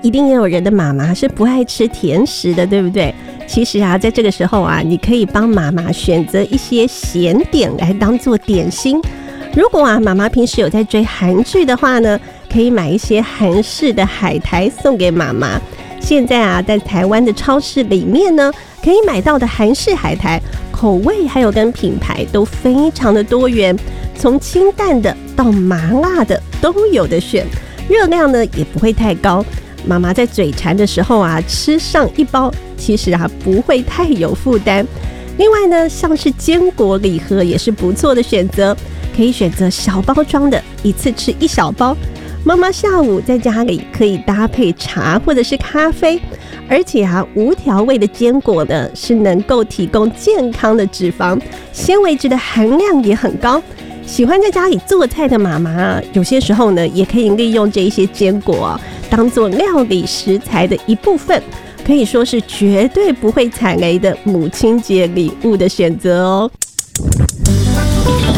一定也有人的妈妈是不爱吃甜食的，对不对？其实啊，在这个时候啊，你可以帮妈妈选择一些咸点来当做点心。如果啊，妈妈平时有在追韩剧的话呢，可以买一些韩式的海苔送给妈妈。现在啊，在台湾的超市里面呢，可以买到的韩式海苔口味还有跟品牌都非常的多元，从清淡的到麻辣的都有的选，热量呢也不会太高。妈妈在嘴馋的时候啊，吃上一包，其实啊不会太有负担。另外呢，像是坚果礼盒也是不错的选择，可以选择小包装的，一次吃1小包。妈妈下午在家里可以搭配茶或者是咖啡，而且啊，无调味的坚果呢是能够提供健康的脂肪，纤维质的含量也很高。喜欢在家里做菜的妈妈，有些时候呢也可以利用这一些坚果当做料理食材的一部分，可以说是绝对不会踩雷的母亲节礼物的选择哦。